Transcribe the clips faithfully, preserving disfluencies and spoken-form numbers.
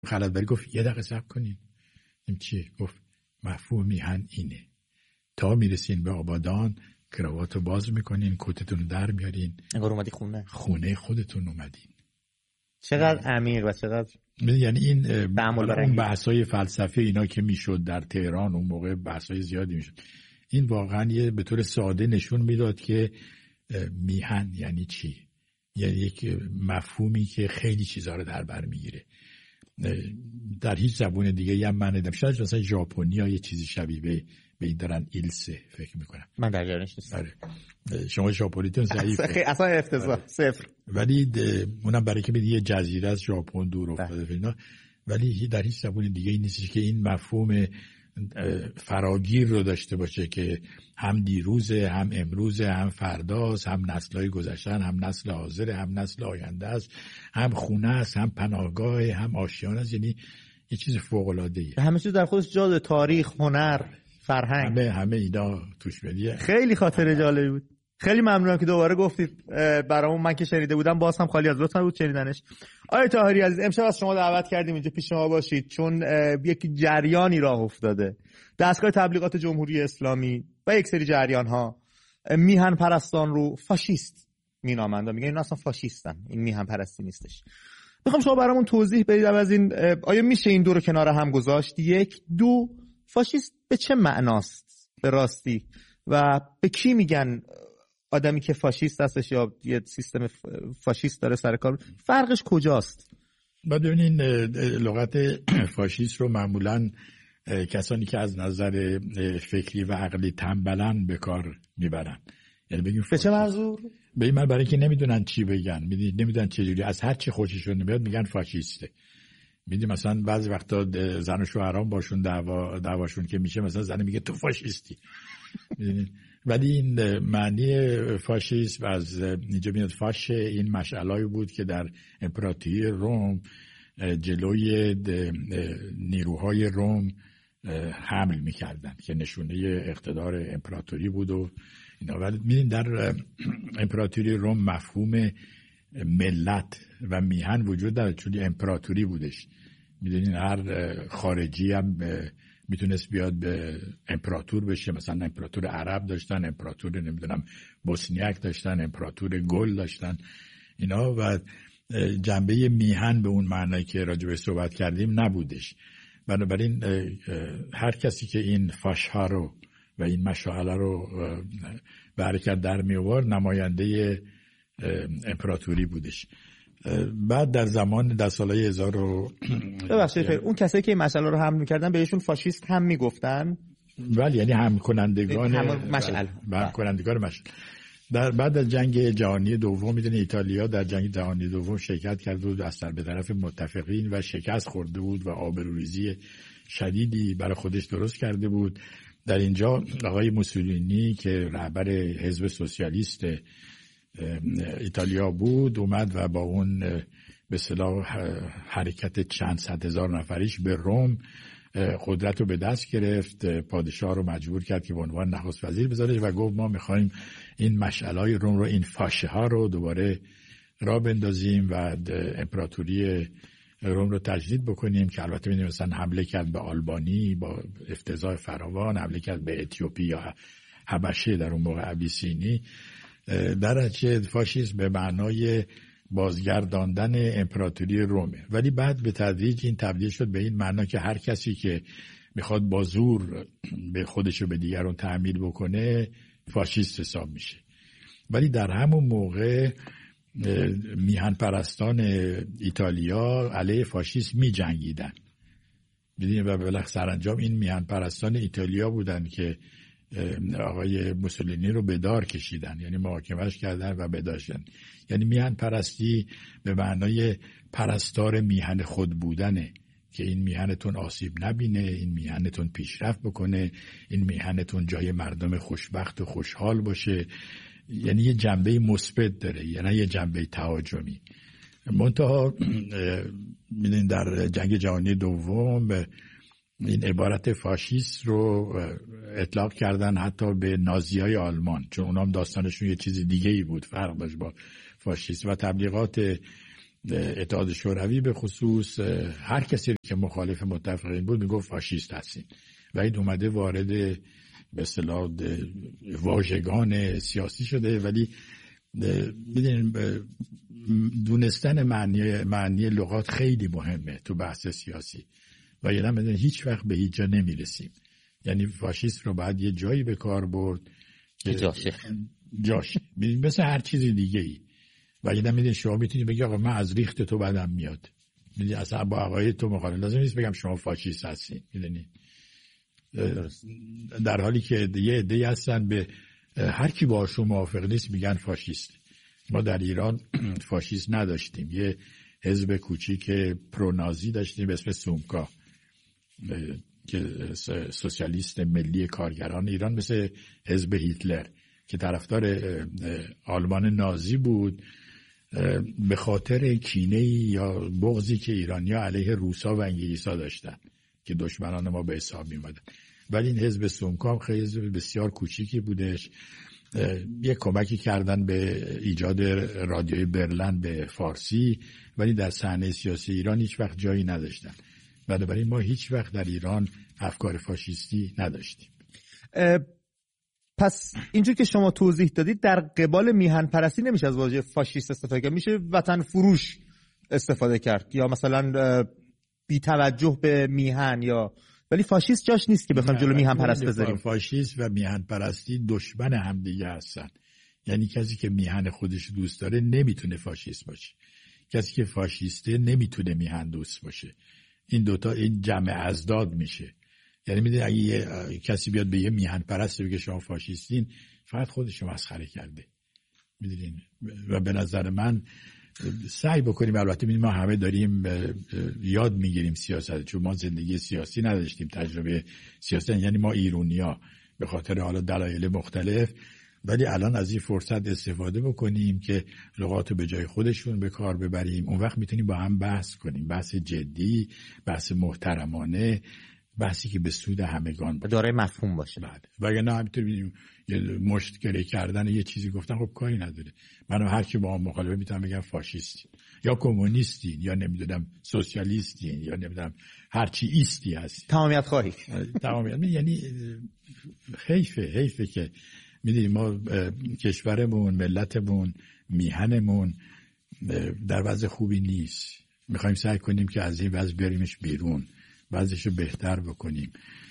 خلط بری گفت یه دقیقه صبر کنین. این چیه؟ گفت مفهوم میهن اینه، تا میرسین به آبادان کراواتو باز میکنین، کتتون رو در میارین، انگار اومدی خونه خونه خودتون اومدین. چقدر عمیق و چقدر، یعنی این اون بحثای فلسفه اینا که میشد در تهران اون موقع بحثای زیادی میشد، این واقعا یه به طور ساده نشون میداد که میهن یعنی چی، یعنی یک مفهومی که خیلی چیزا رو در بر میگیره. در هیچ زبون دیگه هم من ندیدم، شاید مثلا ژاپنی ها یه چیزی شبیه به به این دارن ایلسه فکر میکنم. من در جریانش نیستم. شما ژاپنیتون ضعیفه اصلا افتضاح صفر، ولی اونم برای که یه جزیره از ژاپن دور افتاده اینا، ولی در هیچ زبون دیگه ای نیست که این مفهوم فراگیر رو داشته باشه که هم دیروزه، هم امروزه، هم فرداست، هم نسل‌های گذشتن، هم نسل حاضر، هم نسل آینده است، هم خونه است، هم پناهگاه، هم آشیانه است. یعنی یه چیز فوق‌العاده‌ای، همه چیز در خودش جا داره، تاریخ، هنر، فرهنگ، همه همه اینا توش بدیه. خیلی خاطره جالبی بود. خیلی ممنونم که دوباره گفتید برامون. من که شنیده بودم باز هم خالی از لطف بود شنیدنش. آقای طاهری عزیز، امشب از شما دعوت کردیم اینجا پیش ما باشید چون یک جریانی راه افتاده. دستگاه تبلیغات جمهوری اسلامی و یک سری جریان ها میهن پرستان رو فاشیست مینامند و میگن اینا اصلا فاشیستن، این میهن پرستی نیستش. میخوام شما برامون توضیح بدید از این، آیا میشه این دو رو کنار هم گذاشت؟ یک، دو، فاشیست به چه معناست به راستی و به کی میگن آدمی که فاشیست هستش یا یه سیستم فاشیست داره سر کار، فرقش کجاست؟ بعد ببینین لغت فاشیست رو معمولاً کسانی که از نظر فکری و عقلی تنبلن به کار میبرن. یعنی بگیم به چه منظور؟ به این معنی برای که نمیدونن چی بگن، نمیدونن چه جوری، از هر چی خوششون نمیاد میگن فاشیسته. میدونی مثلا بعضی وقتا زن و شوهران باشون دعوا دعواشون که میشه، مثلا زن میگه تو فاشیستی. ولی این معنی فاشیسم از اینجا میاد. فاشه این مشعلایی بود که در امپراتوری روم جلوی نیروهای روم حمل میکردن که نشونه اقتدار امپراتوری بود و اینا. ولی میدین در امپراتوری روم مفهوم ملت و میهن وجود داره چون امپراتوری بودش. میدونین هر خارجی هم میتونست بیاد به امپراتور بشه، مثلا امپراتور عرب داشتن، امپراتور نمیدونم بوسنیاک داشتن، امپراتور گل داشتن اینا، و جنبه میهن به اون معنی که راجع به صحبت کردیم نبودش. بنابراین هر کسی که این فاشها رو و این مشاعله رو به حرکت در می آورد نماینده امپراتوری بودش. بعد در زمان در سالهای هزار و ببخشید اون کسایی که این مسئله رو حمل می‌کردن بهشون فاشیست هم میگفتن، ولی یعنی هم کنندگان مشعل هم کنندگان مشعل. در بعد از جنگ جهانی دوم میدونی ایتالیا در جنگ جهانی دوم شرکت کرد بود از سر به طرف متفقین و شکست خورده بود و آبروریزی شدیدی برای خودش درست کرده بود. در اینجا آقای موسولینی که رهبر حزب سوسیالیست ایتالیا بود اومد و با اون به اصطلاح حرکت چند صد هزار نفریش به روم قدرت رو به دست گرفت. پادشاه رو مجبور کرد که به عنوان نخست وزیر بذارش و گفت ما میخوایم این مشعلهای روم رو، این فاشه ها رو دوباره راه بندازیم و امپراتوری روم رو تجدید بکنیم. که البته میدونیم مثلا حمله کرد به آلبانی با افتضاح فراوان، حمله کرد به اتیوپی یا حبشه در اون موقع ابیسینی. در اصل فاشیسم به معنای بازگرداندن امپراتوری رومه، ولی بعد به تدریج این تبدیل شد به این معنا که هر کسی که میخواد با زور به خودش و به دیگران تعمیل بکنه فاشیست حساب میشه. ولی در همون موقع میهن پرستان ایتالیا علیه فاشیسم می جنگیدن. میدونید و بالاخره سرانجام این میهن پرستان ایتالیا بودن که آقای موسولینی رو به دار کشیدن، یعنی محاکمهش کردن و بداشتن. یعنی میهن پرستی به معنای پرستار میهن خود بودنه که این میهنتون آسیب نبینه، این میهنتون پیشرفت بکنه، این میهنتون جای مردم خوشبخت و خوشحال باشه. یعنی یه جنبه مثبت داره، یعنی یه جنبه تهاجمی. منتها میدونید در جنگ جهانی دوم این عبارت فاشیست رو اطلاق کردن حتی به نازیای آلمان، چون اونا هم داستانشون یه چیز دیگه ای بود، فرق داشت با فاشیست. و تبلیغات اتحاد شوروی به خصوص هر کسی که مخالف متفقین بود میگفت فاشیست هستین و این اومده وارد به اصطلاح واژگان سیاسی شده. ولی میدونین دونستن معنی معنی لغات خیلی مهمه تو بحث سیاسی و یعنی مثلا هیچ وقت به هیچ جا نمیرسیم. یعنی فاشیست رو باید یه جایی به کار برد که جاشه جاشه مثل هر چیز دیگه ای. و یعنی میدونی شما میتونی بگی آقا من از ریخت تو بدم میاد، میدونی اصلا با عقاید تو مخالف، لازم نیست بگم شما فاشیست هستین. میدونی در حالی که یه عده‌ای هستن به هر کی باشون موافق نیست میگن فاشیست. ما در ایران فاشیست نداشتیم، یه حزب کوچیک پرونازی داشتیم به اسم سومکا که سوسیالیست ملی کارگران ایران، مثل حزب هیتلر که طرفدار آلمان نازی بود به خاطر کینه یا بغضی که ایرانی‌ها علیه روسا و انگلیسا داشتن که دشمنان ما به حساب می‌اومدن. ولی این حزب سومکا خیلی حزب بسیار کوچیکی بودش. یک کمکی کردن به ایجاد رادیوی برلن به فارسی، ولی در صحنه سیاسی ایران هیچ وقت جایی نداشتن. بنابراین ما هیچ وقت در ایران افکار فاشیستی نداشتیم. پس اینجور که شما توضیح دادید در قبال میهن پرستی نمیشه از واژه فاشیست استفاده کرد، میشه وطن فروش استفاده کرد یا مثلا بی توجه به میهن، یا ولی فاشیست جاش نیست که بخوایم جلو میهن پرست بذاریم. فاشیست و میهن پرستی دشمن همدیگه هستن. یعنی کسی که میهن خودش دوست داره نمیتونه فاشیست باشه، کسی که فاشیسته نمیتونه میهن دوست باشه. این دوتا این جمع ازداد میشه. یعنی میدونی اگه یه کسی بیاد به یه میهن پرست بگه شما فاشیستین، فقط خودش رو مسخره کرده. میدونین و به نظر من سعی بکنیم، البته ما همه داریم یاد میگیریم سیاست، چون ما زندگی سیاسی نداشتیم، تجربه سیاسی، یعنی ما ایرونیا به خاطر حالا دلایل مختلف، ولی الان از این فرصت استفاده بکنیم که لغات به جای خودشون به کار ببریم. اون وقت میتونیم با هم بحث کنیم، بحث جدی، بحث محترمانه، بحثی که به سود همگان باشه، دارای مفهوم باشه. بعد وگرنه همینطور می‌بینیم یه مشتگره کردن یه چیزی گفتن، خب کاری نداره. منو هر کی با هم مخالفه میتونم بگم فاشیستی یا کمونیستی یا نمیدونم سوسیالیستی یا نمیدونم هر چی ایستی هستی، تمامیت خواهی. تمامیت. یعنی حیفه حیفه که میدونیم ما کشورمون، ملتمون، میهنمون در وضع خوبی نیست. میخوایم سعی کنیم که از این وضع بریمش بیرون، وضعشو بهتر بکنیم،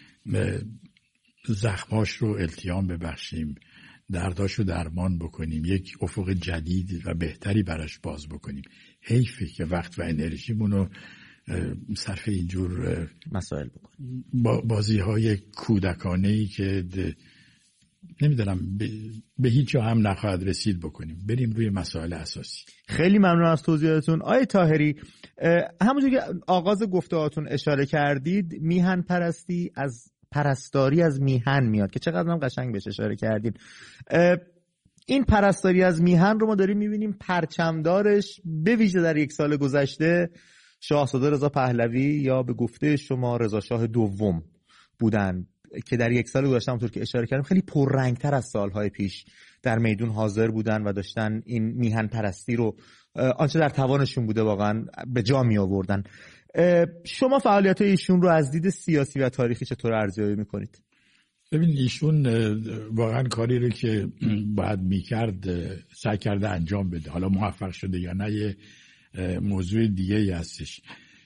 زخماش رو التیام ببخشیم، درداشو درمان بکنیم، یک افق جدید و بهتری براش باز بکنیم. حیفه که وقت و انرژیمون رو صرف اینجور مسائل بکنیم، بازی های کودکانه‌ای که نمیدونم به هیچ جا هم نخواهد رسید بکنیم. بریم روی مسائل اساسی. خیلی ممنون از توضیحاتتون آقای طاهری. همونجور که آغاز گفته‌هاتون اشاره کردید، میهن پرستی از پرستاری از میهن میاد که چقدر هم قشنگ بهش اشاره کردید. این پرستاری از میهن رو ما داریم میبینیم پرچمدارش به ویژه در یک سال گذشته شاهزاده رضا پهلوی یا به گفته شما رضا شاه دوم بودن که در یک سال گذشته همونطور که اشاره کردم خیلی پررنگتر از سالهای پیش در میدون حاضر بودن و داشتن این میهن پرستی رو آنچه در توانشون بوده واقعا به جا می آوردن. شما فعالیت ایشون رو از دید سیاسی و تاریخی چطور ارزیابی میکنید؟ ببین ایشون واقعا کاری رو که باید میکرد سعی کرده انجام بده، حالا موفق شده یا نه یه موضوع دیگه ای هستش.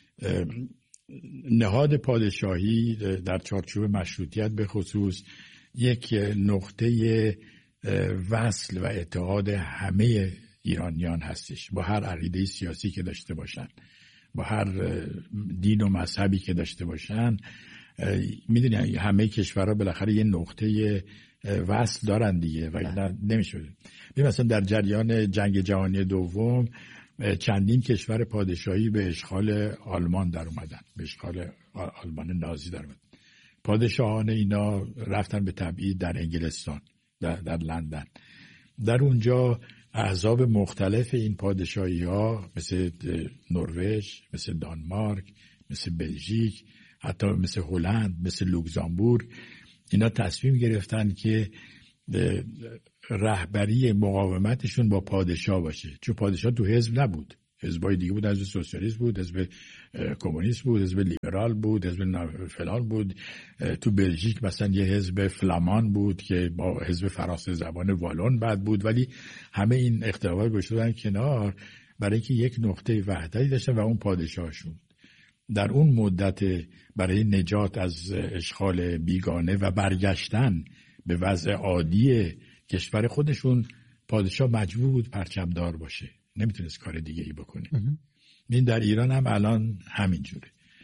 نهاد پادشاهی در چارچوب مشروطیت به خصوص یک نقطه وصل و اتحاد همه ایرانیان هستش، با هر عقیده سیاسی که داشته باشن، با هر دین و مذهبی که داشته باشن. میدونی همه کشورها بالاخره یه نقطه وصل دارن دیگه و نمیشه. ببین مثلا در جریان جنگ جهانی دوم چندین کشور پادشاهی به اشغال آلمان در اومدن، به اشغال آلمان نازی در اومدن. پادشاهان اینا رفتن به تبعید در انگلستان، در, در لندن. در اونجا احزاب مختلف این پادشاهی ها مثل نروژ، مثل دانمارک، مثل بلژیک، حتی مثل هلند، مثل لوکزامبورگ، اینا تصمیم گرفتن که رهبری مقاومتشون با پادشاه باشه، چون پادشاه تو حزب نبود، حزبای دیگه بود، حزب سوسیالیست بود، حزب کمونیست بود، حزب لیبرال بود، حزب فلان بود. تو بلژیک مثلا یه حزب فلامان بود که با حزب فرانسه زبان والون بعد بود، ولی همه این اختلافات گذاشته بودن کنار برای اینکه یک نقطه وحدتی داشتن و اون پادشاهشون. در اون مدت برای نجات از اشغال بیگانه و برگشتن به وضع عادی کشور خودشون پادشاه مجبور بود پرچمدار باشه، نمیتونست کار دیگه ای بکنه. این در ایران هم الان همینجوره.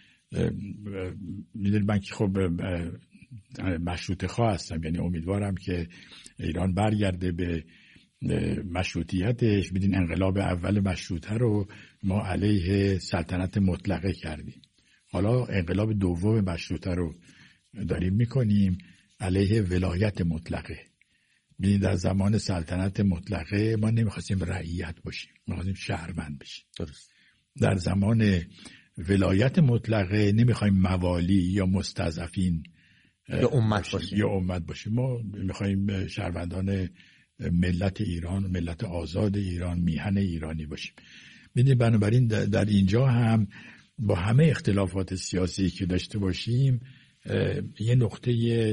میدونید من که خب مشروطه خواه هستم، یعنی امیدوارم که ایران برگرده به مشروطیتش. میدین انقلاب اول مشروطه رو ما علیه سلطنت مطلقه کردیم، حالا انقلاب دوم مشروطه رو داریم میکنیم علیه ولایت مطلقه. میدین در زمان سلطنت مطلقه ما نمیخواستیم رعیت باشیم، ما خواستیم شهروند بشیم. درست. در زمان ولایت مطلقه نمیخوایم موالی یا مستضعفین یا امت باشیم یا امت باشیم ما میخوایم شهروندان ملت ایران، ملت آزاد ایران، میهن ایرانی باشیم. ببینید بنابراین در اینجا هم با همه اختلافات سیاسی که داشته باشیم یه نقطه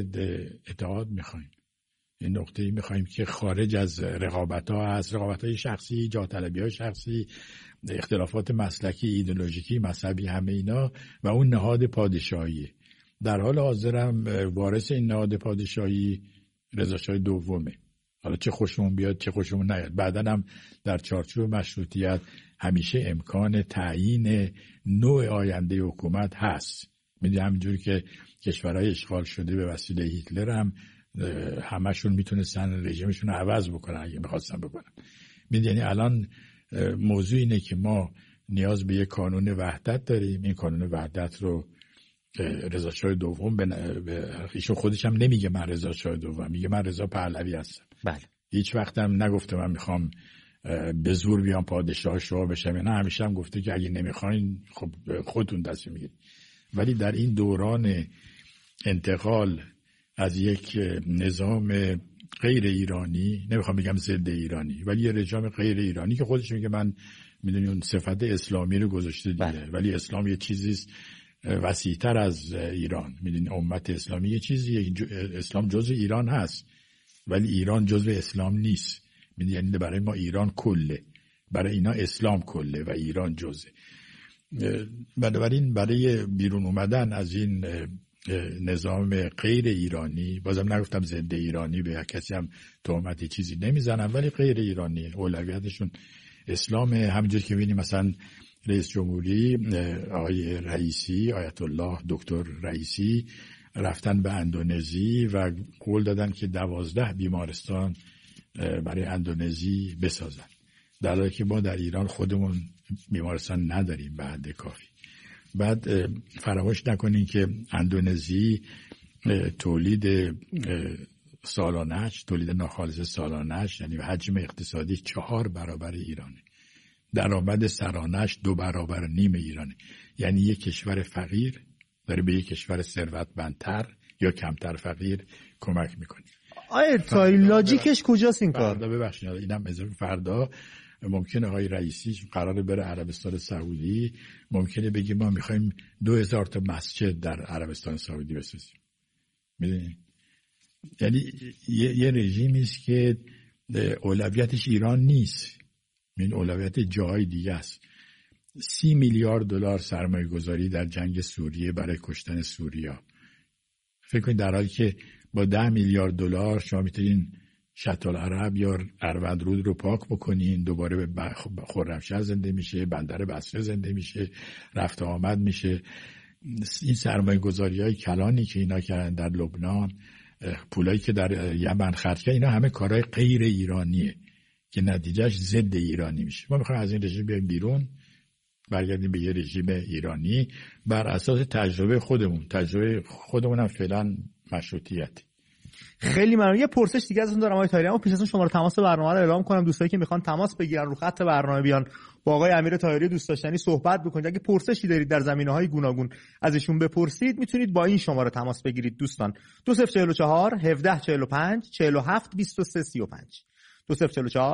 اتحاد میخوایم، یه نقطه میخوایم که خارج از رقابت‌ها هست، رقابت‌های شخصی، جاه طلبی‌های شخصی، اختلافات مسلکی، ایدئولوژیکی، مذهبی، همه اینا، و اون نهاد پادشاهی. در حال حاضرم وارث این نهاد پادشاهی رضا شاه دومه. حالا چه خوشمون بیاد چه خوشمون نیاد، بعدن هم در چارچوب مشروطیت همیشه امکان تعیین نوع آینده حکومت هست. میدونی همینجوری که کشورهای اشغال شده به وسیله هیتلر هم همشون میتونستن رژیمشون رو عوض بکنن اگه میخواستن بکنن. میدونی الان موضوع اینه که ما نیاز به یک قانون وحدت داریم. این قانون وحدت رو رضا شاه دوم به ایشون خودش هم نمیگه من رضا شاه دوم، میگه من رضا پهلوی هستم. بله. هیچ وقت هم نگفته من میخوام به زور بیام پادشاه شاه بشم، نه، همیشه هم گفته که اگه نمیخواین خب خودتون دست میگیرید. ولی در این دوران انتقال از یک نظام غیر ایرانی، نمیخوام بگم ضد ایرانی، ولی یه رژیم غیر ایرانی که خودش میگه من میدونی اون صفت اسلامی رو گذاشته دیگه، بله. ولی اسلام یه چیزیست وسیع‌تر از ایران. میدونی امت اسلامی یه چیزی، اسلام جزء ایران هست ولی ایران جزء اسلام نیست. میدونی یعنی برای ما ایران کله، برای اینا اسلام کله و ایران جزء. بنابراین برای بیرون اومدن از این نظام غیر ایرانی، بازم نگفتم ضد ایرانی، به کسی هم تهمتی چیزی نمیزنم، ولی غیر ایرانی اولویتشون اسلام. همینجور که ببینیم مثلا رئیس جمهوری آقای رئیسی، آیت الله دکتر رئیسی رفتن به اندونزی و قول دادن که دوازده بیمارستان برای اندونزی بسازن، در حالی که ما در ایران خودمون بیمارستان نداریم به حد کافی. بعد فراموش نکنین که اندونزی تولید سالانه‌اش، تولید ناخالص سالانه‌اش یعنی حجم اقتصادی چهار برابر ایرانه، درآمد سرانه‌اش دو برابر نیم ایرانه. یعنی یک کشور فقیر داره به یک کشور ثروتمندتر یا کمتر فقیر کمک میکنه. آیا تا لاجیکش کجاست این کار؟ فردا ببخشید اینم اضافه، فردا ممکنه آقای رئیسی قراره بره عربستان سعودی، ممکنه بگی ما میخوایم دو هزار تا مسجد در عربستان سعودی بسازیم. میدونی؟ یعنی یه, یه رژیمی است که اولویتش ایران نیست، این اولویت جای دیگه است. سی میلیارد دلار سرمایه گذاری در جنگ سوریه برای کشتن سوریا. فکر کنید در حالی که با ده میلیارد دلار شما میتونین شط العرب یا اروندرود رو پاک بکنین، دوباره به خرمشهر زنده میشه، بندر بصره زنده میشه، رفت آمد میشه. این سرمایه گذاری های کلانی که اینا کردن در لبنان، پولایی که در یمن خرج کردن، اینا همه کارهای غیر ایرانیه که نتیجهش ضد ایرانی میشه. ما میخوایم از این رژیم بیایم بیرون، برگردیم به یه رژیم ایرانی بر اساس تجربه خودمون. تجربه خودمون هم فعلا مشروطیت. خیلی ممنون. یه پرسش دیگه ازتون دارم آقای طاهری، اما پیش از اون شماره تماس برنامه رو اعلام کنم. دوستایی که میخوان تماس بگیرن رو خط برنامه بیان با آقای امیر طاهری دوست داشتنی صحبت بکنید. اگه پرسشی دارید در زمینه‌های گوناگون ازشون بپرسید میتونید با این شماره تماس بگیرید دوستان. دو صفر چهار چهار هفده چهل و پنج چهل و هفت بیست و سه سی و پنج دو صفر چهار چهار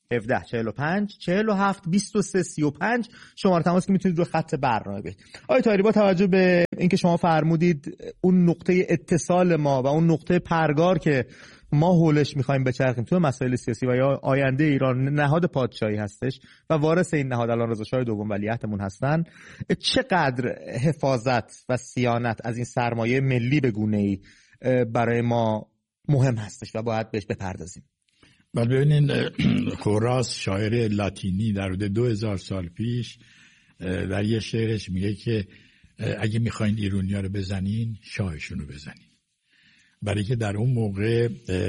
هفده چهل و پنج چهل و هفت بیست و سه سی و پنج شماره تماس که میتونید رو خط برنامه بدید. آقای طاهری، با توجه به اینکه شما فرمودید اون نقطه اتصال ما و اون نقطه پرگار که ما حولش میخوایم بچرخیم تو مسائل سیاسی و یا آینده ایران نهاد پادشاهی هستش و وارث این نهاد الان رضا شاه دوم ولیعهدمون هستن، چقدر حفاظت و صیانت از این سرمایه ملی به گونه‌ای برای ما مهم هستش و باید بهش بپردازیم؟ بله ببینین، هوراس شاعر لاتینی در حدود دو هزار سال پیش در یه شعرش میگه که اگه میخواین ایرونیا رو بزنین شاهشون رو بزنین، برای که در اون موقع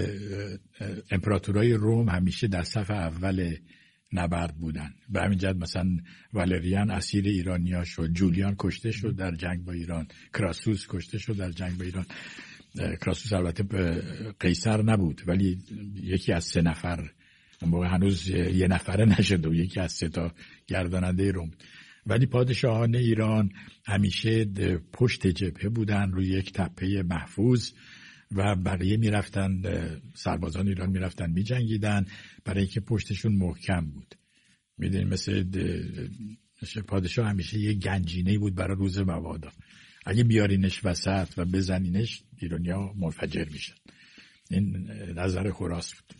امپراتورای روم همیشه در صف اول نبرد بودن. به همین جهت مثلا والریان اسیر ایرانیا شد، جولیان کشته شد در جنگ با ایران، کراسوس کشته شد در جنگ با ایران. کراسوس البته قیصر نبود ولی یکی از سه نفر، اون موقع هنوز یه نفره نشده و یکی از سه تا گرداننده روم. ولی پادشاهان ایران همیشه پشت جبهه بودن، روی یک تپه محفوظ و بقیه میرفتن، سربازان ایران میرفتن میجنگیدن برای اینکه پشتشون محکم بود. میدونید مثل پادشاه همیشه یه گنجینه بود برای روز مبادا، اگه بیارینش وسط و بزنینش ایرانیا منفجر میشن. این نظر هوراس بود.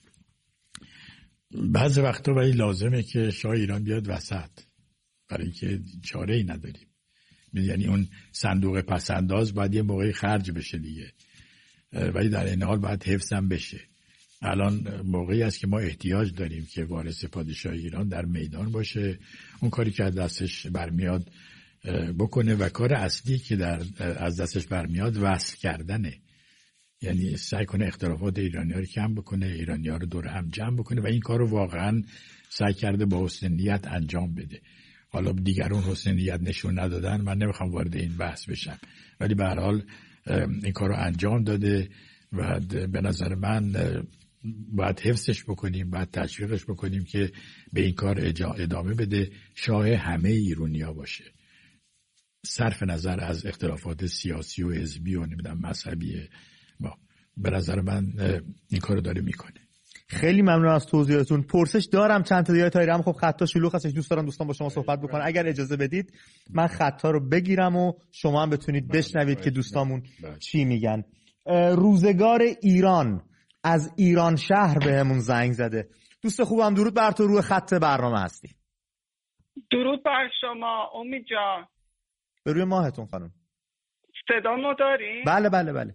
بعض وقتا ولی لازمه که شاه ایران بیاد وسط برای اینکه چاره ای نداریم. یعنی اون صندوق پسنداز باید یه موقعی خرج بشه دیگه، ولی در این حال باید حفظ هم بشه. الان موقعی است که ما احتیاج داریم که وارث پادشاه ایران در میدان باشه، اون کاری که از دستش برمیاد بکنه و کار اصلی که در از دستش برمیاد وصل کردنه. یعنی سعی کنه اختلافات ایرانی‌ها رو کم بکنه، ایرانی‌ها رو دور هم جمع بکنه و این کار رو واقعا سعی کرده با حسن نیت انجام بده. حالا دیگران حسن نیت نشون ندادن، من نمیخوام وارد این بحث بشم، ولی به هر حال این کار رو انجام داده و به نظر من باید حفظش بکنیم، باید تشویقش بکنیم که به این کار ادامه بده، شاه همه ایرانی‌ها باشه، صرف نظر از اختلافات سیاسی و حزبی و نمیدونم مذهبی ما. به نظر من این کارو داره میکنه. خیلی ممنون از توضیحاتون. پرسش دارم چند تا دیگه طاهری، هم خب خطا شلوغ هستش، دوست دارم دوستان با شما صحبت بکنن. اگر اجازه بدید من خطا رو بگیرم و شما هم بتونید بشنوید که دوستامون چی میگن. روزگار ایران از ایران شهر بهمون زنگ زده. دوست خوبم درود بر تو، روی خط برنامه هستی. درود بر شما امید جان. به روی ماهتون خانم. صدامو داری؟ بله بله بله.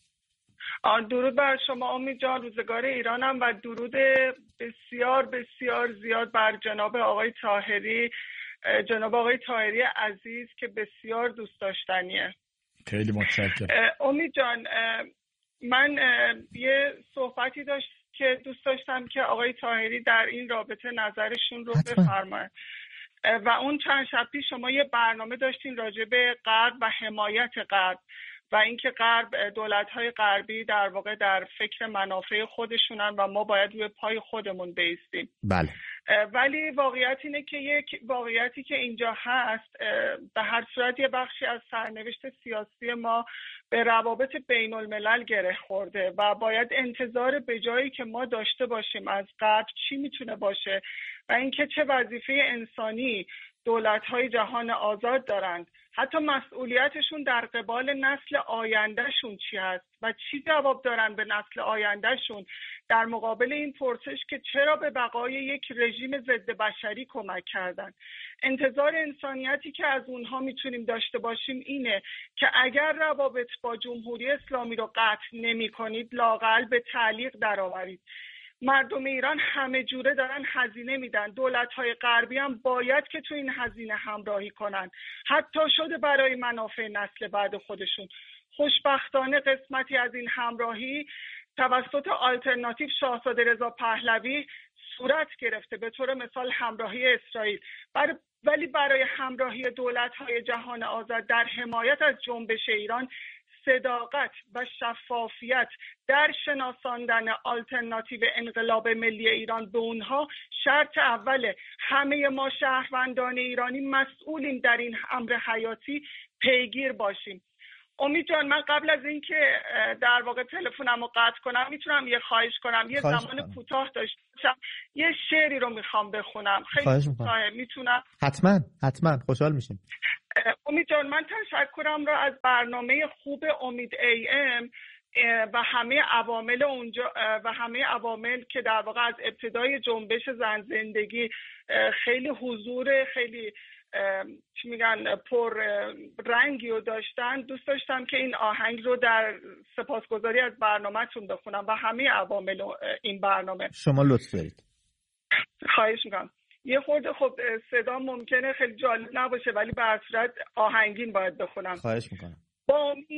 درود بر شما امید جان، روزگار ایرانم و درود بسیار بسیار زیاد بر جناب آقای طاهری، جناب آقای طاهری عزیز که بسیار دوست داشتنیه. خیلی متشکرم. امید جان، من یه صحبتی داشت که دوست داشتم که آقای طاهری در این رابطه نظرشون رو بفرمایند. و اون چند شب پیش شما یه برنامه داشتین راجع به غرب و حمایت غرب و اینکه غرب، دولت‌های غربی در واقع در فکر منافع خودشونن و ما باید روی پای خودمون بایستیم. بله. ولی واقعیت اینه که یک واقعیتی که اینجا هست، به هر صورت یه بخشی از سرنوشت سیاسی ما به روابط بین الملل گره خورده و باید انتظار به جایی که ما داشته باشیم از غرب چی میتونه باشه و اینکه چه وظیفه انسانی دولت‌های جهان آزاد دارند، حتی مسئولیتشون در قبال نسل آیندهشون چی هست و چی جواب دارن به نسل آیندهشون در مقابل این پرسش که چرا به بقای یک رژیم ضد بشری کمک کردن. انتظار انسانیتی که از اونها میتونیم داشته باشیم اینه که اگر روابط با جمهوری اسلامی رو قطع نمی کنید، لااقل به تعلیق درآورید. مردم ایران همه جوره دارن هزینه میدن، دولت‌های غربی هم باید که تو این هزینه همراهی کنن، حتی شده برای منافع نسل بعد خودشون. خوشبختانه قسمتی از این همراهی توسط آلترناتیو شاهزاده رضا پهلوی صورت گرفته، به طور مثال همراهی اسرائیل. بر... ولی برای همراهی دولت‌های جهان آزاد در حمایت از جنبش ایران صداقت و شفافیت در شناساندن آلترناتیو انقلاب ملی ایران به اونها شرط اوله. همه ما شهروندان ایرانی مسئولیم در این امر حیاتی پیگیر باشیم. امید جان، من قبل از اینکه در واقع تلفنم رو قطع کنم میتونم یه خواهش کنم؟ یه زمان کوتاه داشته باشم، یه شعری رو میخوام بخونم. خیلی کوتاه میتونم؟ حتما حتما، خوشحال میشیم. امید جان، من تشکرم را از برنامه خوب امید ای ام و همه عوامل اونجا و همه عوامل که در واقع از ابتدای جنبش زن زندگی خیلی حضور خیلی چی میگن پر رنگی رو داشتن، دوست داشتم که این آهنگ رو در سپاسگزاری از برنامه‌تون بخونم و همه عوامل این برنامه. شما لطف دارید. خواهش میکنم. یه خورده خب صدا ممکنه خیلی جالب نباشه ولی به هر صورت آهنگین باید بخونم. خواهش میکنم. با